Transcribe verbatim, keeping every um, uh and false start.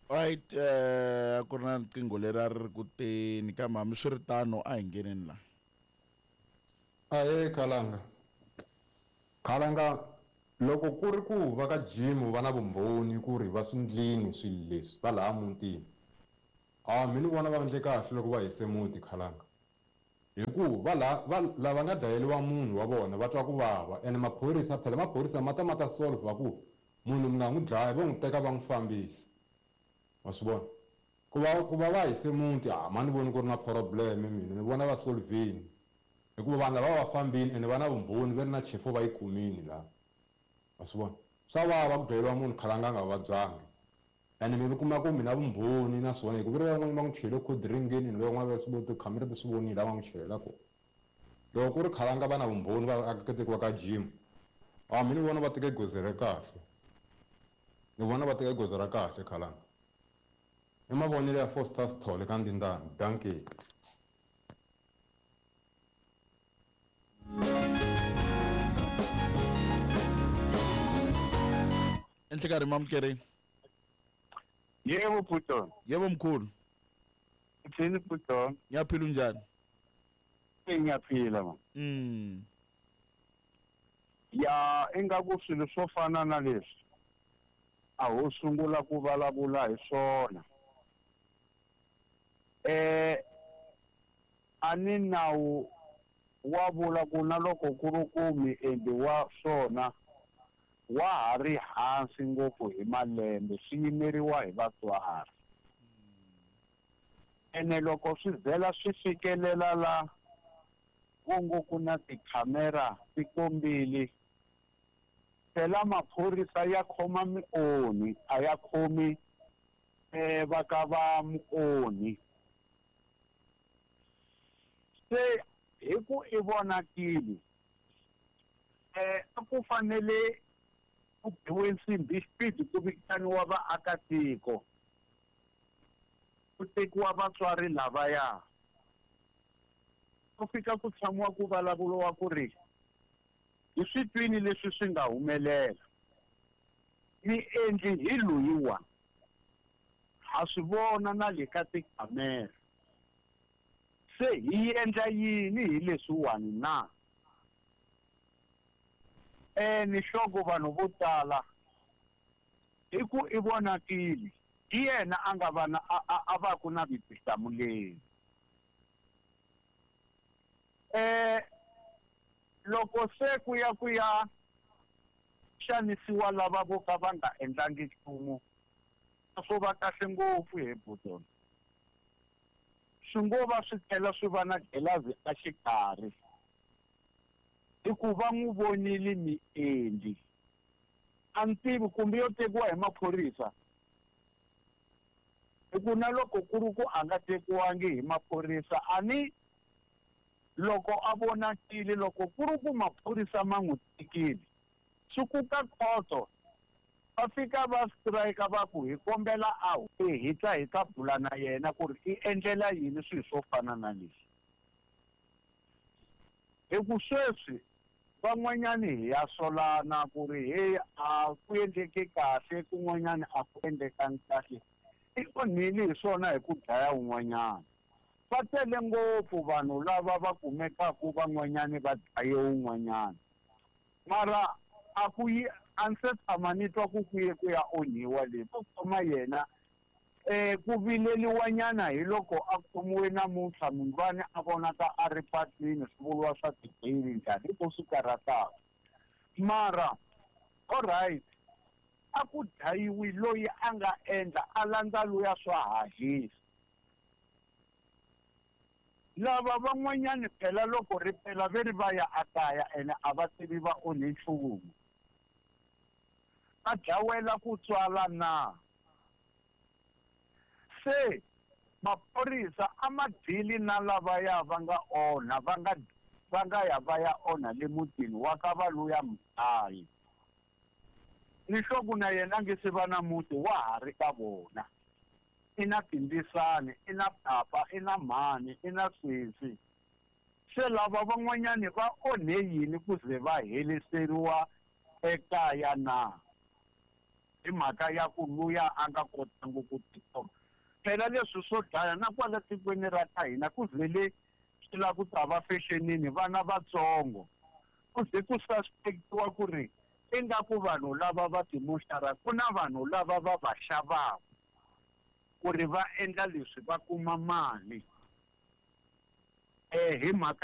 Right, eh ku ri na riqingho leri a ri ri ku teni kambe hambiswiritano a hi ngeneni la. Ahee Khalanga. Khalanga loko ku ri ku va ka gym va na vumbhoni ku ri va swi ndlini swilo leswi va laha mutini. A mi ni vona va endle kahle loko va hise muti Khalanga. Hikuva va la va lava nga dlayeliwa munhu wa vona va twa ku vava ene maphorisa phela maphorisa ma ta ma ta solve ku munhu mi nga n'wi dlaya va n'wi teka va n'wi fambisa. Wa swi vona? Ku va ku va va hise muti a ma ni voni ku ri na problem mina ni vona va solve-ini. Hikuva vanhu lava va fambini ene va na vumbhoni va ri na chefu va yi kumini laha. Wa swi vona? Swa vava ku dlayeliwa munhu Khalanga a nga vabyangi. ene mi kuma ku mina vumbhoni naswona hikuva ri van'wana va n'wi chele codringini ni van'wana va swi vo tikhamera ti swi vonile lava n'wi chelela kona. Loko ku ri Khalanga va na vumbhoni va akatekiwa ka gym a mi ni vona va teke goza ra kahle. Ni vona va teka goza ra kahle Khalanga. I mavonelo ya Foster Sithole ka Ndindani danke. Enhlekari mamkereni. Yebo Puton. Yebo mkhulu. Uthini Puton? Ngiyaphila unjani? Ngiyaphila ma. Mm. Ya ingaku swilo swo fana na leswi. A ho sungula ku vulavula hi swona. Eh ani nawu wa vula ku na loko ku ri ku mi endli wa swona wa ha ri hansi ngopfu hi malembe swi yimeriwa hi vatswari. Ene loko swi vhela swi fikelela la ku ngo ku na tikhamera ti kombile phela maphorisa ya khoma mioni a ya khomi eh va ka va muoni. Se hi ku i vonakile eh a ku fanele ku biwe nsimbi speed ku vitaniwa vaakatiko ku tekiwa vatswari lavaya ku fika ku tshamiwa ku vulavuriwa ku ri hi switwini leswi swi nga humelela ni endli hi luyiwa ha swi vona na le ka tikamera se hi endla yini hi leswiwani na eh ni shoko vanhu vo tala hi ku i vonakile hi yena a nga vana a va ku na vutihlamuleri. Eh loko se ku ya ku ya xanisiwa lava vo ka va nga endlangi nchumu swo va kahle ngopfu hi Buton. Swi ngo va swi tlhela swi va na gelazi a xikarhi hikuva n'wi vonile miendli a ni tivi kumbe yo tekiwa hi maphorisa hi ku na loko ku ri ku a nga tekiwangi hi maphorisa a ni loko a vonakile loko ku ri ku maphorisa ma n'wi tikile swi ku ka khoto va fika va strike va ku hi kombela a hi ta hi ta bula na yena ku ri i endlela yini swilo swo fana na leswi hi ku sweswi van'wanyani hi ya solana ku ri he a ku endleke kahle kun'wanyani a ku endlekangi kahle i onhile hi swona hi ku dlaya un'wanyana. Va tele ngopfu vanhu lava va kumekaku van'wanyani va dlaye un'wanyana mara a ku yi a ni se tshama ni twa ku kuye ku ya onhiwa leswi swo khoma yena eh ku vileliwa nyana hi loko a khomiwe namuntlha muvani a vonaka a ri patwini swi vuriwa swa ti-bail njhani hi ku swi karhataka mara alright a ku dlayiwi loyi a nga endla a landza luya swa hahisa lava van'wanyani phela loko ri phela ve ri va ya a kaya ene a va tivi va onhe nchumu a dlawela ku tswala na se maphorisa a ma dili na lavaya va nga onha va nga va nga ya va ya onha le mutini wa ka va luya mudlayi ni xoku na yena nge se va na muti wa ha ri ka vona i na timbisani i na papa i na mhani i na sesi se lava van'wanyani va onhe yini ku ze va heliseriwa ekaya na hi mhaka ya ku luya a nga kotangi ku tikhoma phela leswi swo dlaya na kwala tikweni ra ka hina ku vhele swi lava ku ta va fashionini vana vatsongo ku ze ku suspectiwa ku ri ingaku vanhu lava va timoxara ku na vanhu lava va va xavaka ku ri va endla leswi va kuma mali eh hi mhaka